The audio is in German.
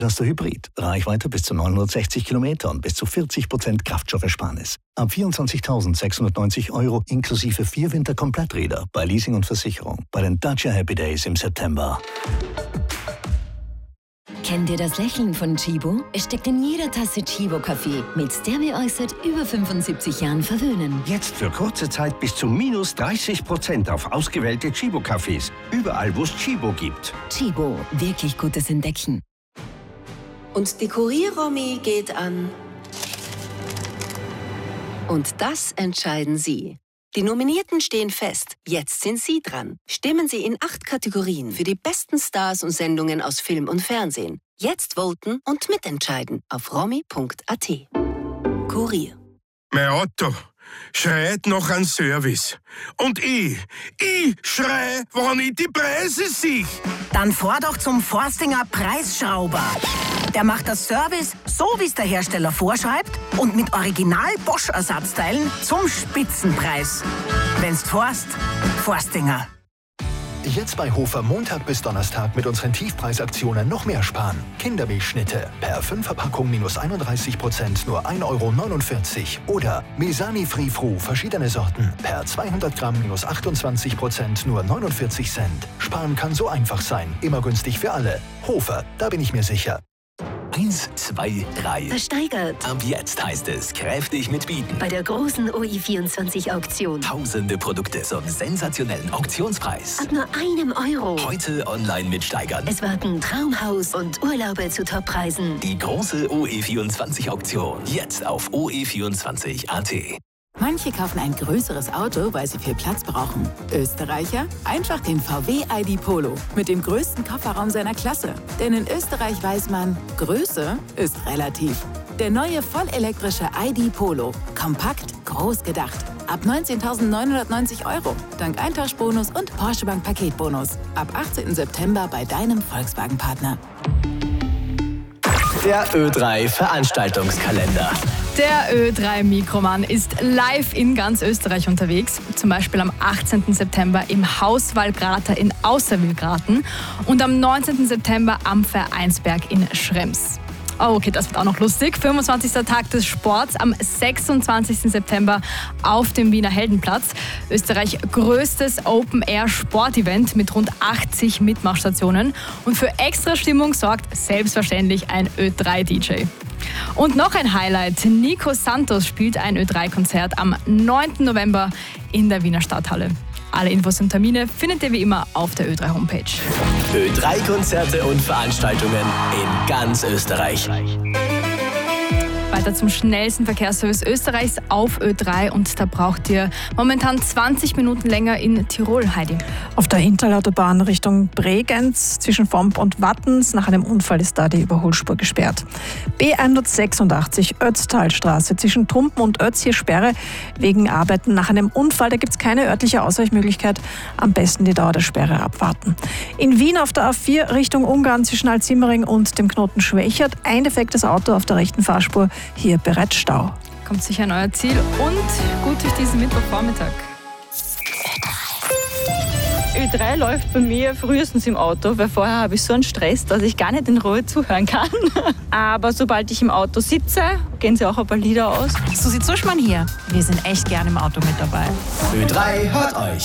Duster Hybrid. Reichweite bis zu 960 Kilometer und bis zu 40% Kraftstoffersparnis. Ab 24.690 € inklusive 4 Winterkompletträder bei Leasing und Versicherung. Bei den Dacia Happy Days im September. Kennt ihr das Lächeln von Chibo? Es steckt in jeder Tasse Chibo-Kaffee, mit der wir euch seit über 75 Jahren verwöhnen. Jetzt für kurze Zeit bis zu minus 30% auf ausgewählte Chibo-Cafés. Überall, wo es Chibo gibt. Chibo, wirklich gutes Entdecken. Und die Kurier-Romy geht an. Und das entscheiden Sie. Die Nominierten stehen fest. Jetzt sind Sie dran. Stimmen Sie in 8 Kategorien für die besten Stars und Sendungen aus Film und Fernsehen. Jetzt voten und mitentscheiden auf romy.at. Kurier. Mein Auto schreit nach einem Service. Und ich schrei, wenn ich die Preise sehe. Dann fahr doch zum Forstinger Preisschrauber. Der macht das Service so, wie es der Hersteller vorschreibt und mit Original Bosch-Ersatzteilen zum Spitzenpreis. Wenn's fährst, Forstinger. Jetzt bei Hofer Montag bis Donnerstag mit unseren Tiefpreisaktionen noch mehr sparen. Kindermilchschnitte per 5er-Packung minus 31%, nur 1,49 €. Oder Mesani Free Fru, verschiedene Sorten, per 200 Gramm minus 28%, nur 49 Cent. Sparen kann so einfach sein, immer günstig für alle. Hofer, da bin ich mir sicher. 1, 2, 3. Versteigert. Ab jetzt heißt es kräftig mitbieten. Bei der großen OI24-Auktion. Tausende Produkte zum sensationellen Auktionspreis. Ab nur €1. Heute online mitsteigern. Es warten Traumhaus und Urlaube zu Toppreisen. Die große OE24-Auktion. Jetzt auf OE24.at. Manche kaufen ein größeres Auto, weil sie viel Platz brauchen. Österreicher? Einfach den VW ID Polo mit dem größten Kofferraum seiner Klasse. Denn in Österreich weiß man, Größe ist relativ. Der neue vollelektrische ID Polo. Kompakt, groß gedacht. Ab 19.990 €. Dank Eintauschbonus und Porsche Bank Paketbonus. Ab 18. September bei deinem Volkswagen-Partner. Der Ö3 Veranstaltungskalender. Der Ö3 Mikroman ist live in ganz Österreich unterwegs. Zum Beispiel am 18. September im Haus Wallgrater in Außerwillgraten und am 19. September am Vereinsberg in Schrems. Oh, okay, das wird auch noch lustig. 25. Tag des Sports am 26. September auf dem Wiener Heldenplatz. Österreichs größtes Open-Air-Sportevent mit rund 80 Mitmachstationen. Und für extra Stimmung sorgt selbstverständlich ein Ö3-DJ. Und noch ein Highlight. Nico Santos spielt ein Ö3-Konzert am 9. November in der Wiener Stadthalle. Alle Infos und Termine findet ihr wie immer auf der Ö3-Homepage. Ö3-Konzerte und Veranstaltungen in ganz Österreich. Weiter zum schnellsten Verkehrsservice Österreichs auf Ö3 und da braucht ihr momentan 20 Minuten länger in Tirol, Heidi. Auf der Hinterlautobahn Richtung Bregenz zwischen Vomp und Wattens. Nach einem Unfall ist da die Überholspur gesperrt. B186 Ötztalstraße zwischen Trumpen und Ötz, hier Sperre wegen Arbeiten nach einem Unfall. Da gibt es keine örtliche Ausweichmöglichkeit. Am besten die Dauer der Sperre abwarten. In Wien auf der A4 Richtung Ungarn zwischen Altsimmering und dem Knoten Schwächert. Ein defektes Auto auf der rechten Fahrspur. Hier bereits Stau. Kommt sicher an euer Ziel und gut durch diesen Mittwochvormittag. Ö3 läuft bei mir frühestens im Auto, weil vorher habe ich so einen Stress, dass ich gar nicht in Ruhe zuhören kann. Aber sobald ich im Auto sitze, gehen sie auch ein paar Lieder aus. Susi Zuschmann hier. Wir sind echt gern im Auto mit dabei. Ö3 hört euch